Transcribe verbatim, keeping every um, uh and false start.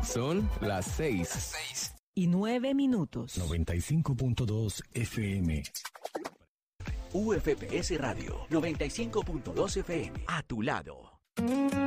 Son las seis. Seis. Y nueve minutos. noventa y cinco punto dos F M. U F P S Radio noventa y cinco punto dos F M. A tu lado.